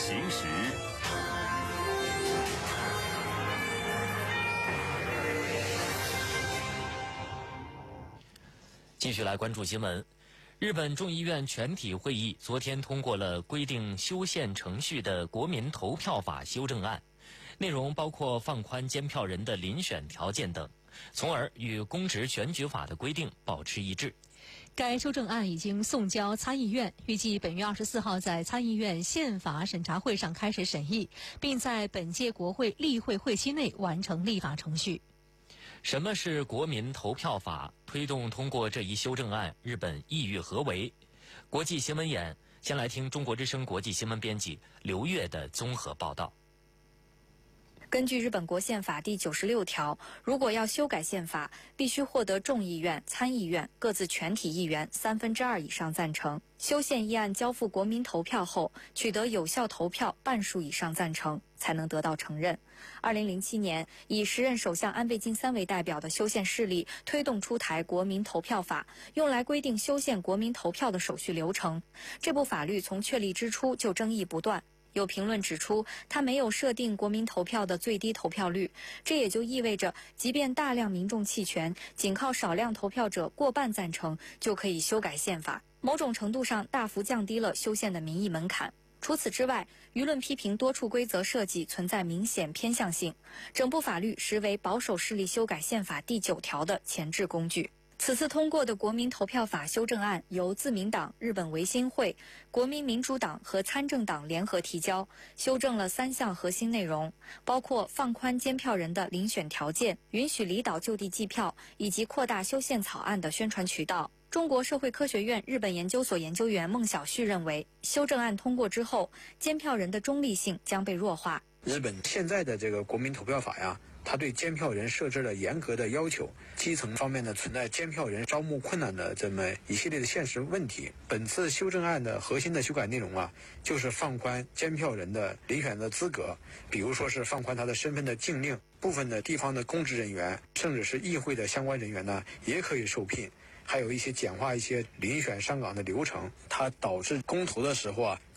行时。 继续来关注新闻。日本众议院全体会议昨天通过了规定修宪程序的国民投票法修正案，内容包括放宽监票人的遴选条件等，从而与公职选举法的规定保持一致。 该修正案已经送交参议院，预计本月24号在参议院宪法审查会上开始审议，并在本届国会例会会期内完成立法程序。 什么是国民投票法？推动通过这一修正案，日本意欲何为？国际新闻眼，先来听中国之声国际新闻编辑刘越的综合报道。 根据日本国宪法第96条，如果要修改宪法，必须获得众议院、参议院各自全体议员2/3以上赞成。修宪议案交付国民投票后，取得有效投票半数以上赞成，才能得到承认。2007年，以时任首相安倍晋三为代表的修宪势力推动出台国民投票法，用来规定修宪国民投票的手续流程。这部法律从确立之初就争议不断。有评论指出，它没有设定国民投票的最低投票率，这也就意味着，即便大量民众弃权，仅靠少量投票者过半赞成，就可以修改宪法，某种程度上大幅降低了修宪的民意门槛。除此之外，舆论批评多处规则设计存在明显偏向性，整部法律实为保守势力修改宪法第9条的前置工具。此次通过的国民投票法修正案由自民党、日本维新会、国民民主党和参政党联合提交，修正了3项核心内容，包括放宽监票人的遴选条件、允许离岛就地计票，以及扩大修宪草案的宣传渠道。中国社会科学院日本研究所研究员孟晓旭认为，修正案通过之后，监票人的中立性将被弱化。 日本现在的这个国民投票法呀，它对监票人设置了严格的要求，基层方面呢存在监票人招募困难的这么一系列的现实问题。本次修正案的核心的修改内容啊，就是放宽监票人的遴选的资格，比如说是放宽他的身份的禁令，部分的地方的公职人员，甚至是议会的相关人员呢，也可以受聘。还有一些简化一些遴选上岗的流程，它导致公投的时候啊，